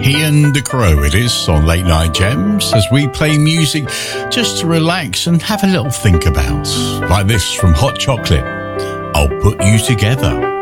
Ian the Crow it is on Late Night Gems as we play music just to relax and have a little think about. Like this from Hot Chocolate, I'll Put You Together.